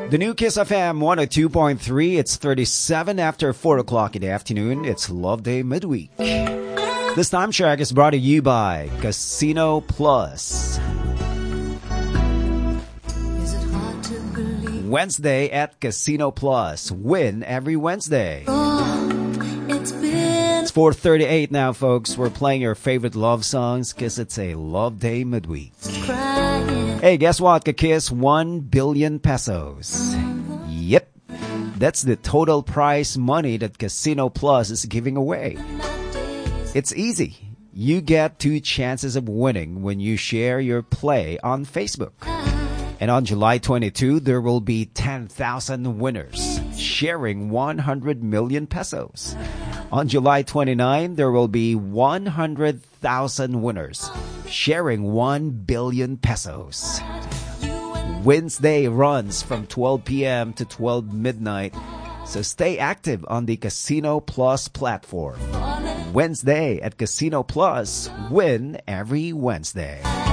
The new Kiss FM 102.3. It's 37 after 4 o'clock in the afternoon. It's Love Day midweek. This time track is brought to you by Casino Plus. Wednesday at Casino Plus. Win every Wednesday. It's 4:38 now, folks. We're playing your favorite love songs because it's a Love Day midweek. Hey, guess what? Kiss 1 billion pesos. Yep. That's the total prize money that Casino Plus is giving away. It's easy. You get 2 chances of winning when you share your play on Facebook. And on July 22, there will be 10,000 winners sharing 100 million pesos. On July 29, there will be 100,000 winners sharing 1 billion pesos. Wednesday runs from 12 p.m. to 12 midnight, so stay active on the Casino Plus platform. Wednesday at Casino Plus, win every Wednesday.